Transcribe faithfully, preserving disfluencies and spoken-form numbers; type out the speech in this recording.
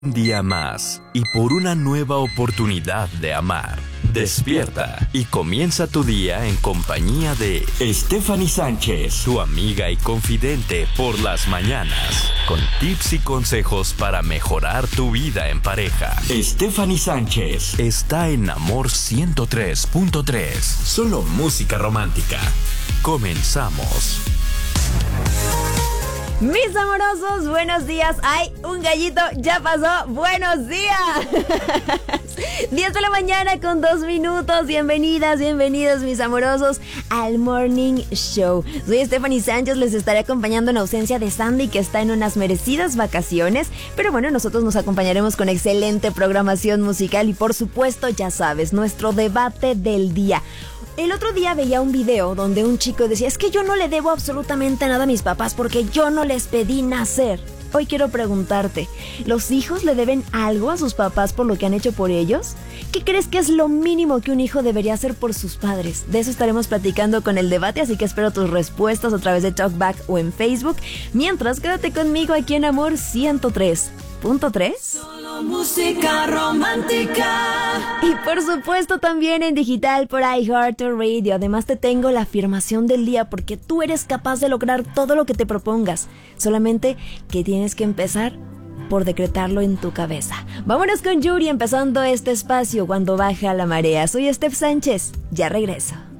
Un día más y por una nueva oportunidad de amar. Despierta y comienza tu día en compañía de Stephanie Sánchez, tu amiga y confidente por las mañanas, con tips y consejos para mejorar tu vida en pareja. Stephanie Sánchez está en Amor ciento tres punto tres, solo música romántica. Comenzamos. Mis amorosos, buenos días. ¡Ay, un gallito ya pasó! ¡Buenos días! diez de la mañana con dos minutos. Bienvenidas, bienvenidos, mis amorosos, al Morning Show. Soy Stephanie Sánchez, les estaré acompañando en ausencia de Sandy, que está en unas merecidas vacaciones. Pero bueno, nosotros nos acompañaremos con excelente programación musical y, por supuesto, ya sabes, nuestro debate del día. El otro día veía un video donde un chico decía: es que yo no le debo absolutamente nada a mis papás porque yo no les pedí nacer. Hoy quiero preguntarte, ¿los hijos le deben algo a sus papás por lo que han hecho por ellos? ¿Qué crees que es lo mínimo que un hijo debería hacer por sus padres? De eso estaremos platicando con el debate, así que espero tus respuestas a través de Talkback o en Facebook. Mientras, quédate conmigo aquí en Amor ciento tres punto tres. Solo música romántica. Y por supuesto también en digital por iHeartRadio. Además te tengo la afirmación del día, porque tú eres capaz de lograr todo lo que te propongas. Solamente que tienes que empezar por decretarlo en tu cabeza. Vámonos con Yuri empezando este espacio cuando baja la marea. Soy Steph Sánchez, ya regreso.